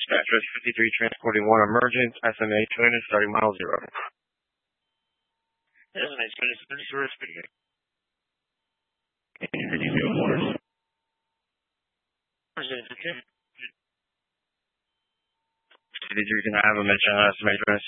Address 53, transporting 1 emergent, SMA trainer, starting mile 0. SMA trainer, 0 speaking. City, you can have a mention SMA trainer.